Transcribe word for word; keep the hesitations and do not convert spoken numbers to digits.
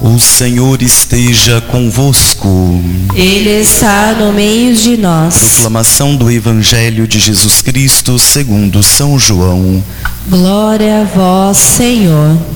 O Senhor esteja convosco. Ele está no meio de nós. Proclamação do Evangelho de Jesus Cristo segundo São João. Glória a vós, Senhor.